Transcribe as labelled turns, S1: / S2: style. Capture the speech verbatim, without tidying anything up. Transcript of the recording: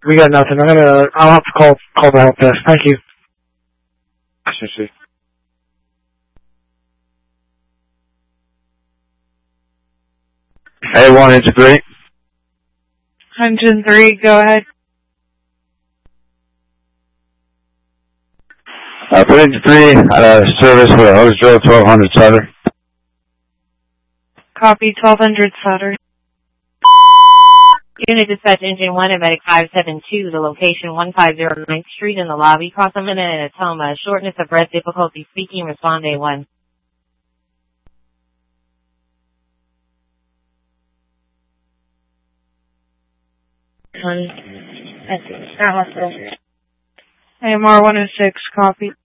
S1: We got nothing. I'm gonna. I'll have to call call the help desk. Thank you.
S2: Sure, sure. Hey, one into three.
S3: Engine three, go ahead.
S2: Uh, put into three, uh, service for a hose drill, twelve hundred Sutter.
S3: Copy, twelve hundred Sutter.
S4: Unit Dispatch Engine one and Medic five seven two, the location one five zero ninth Street in the lobby. Cross a minute and a coma. Shortness of breath, difficulty speaking. Respond A one.
S3: A M R one oh six, copy.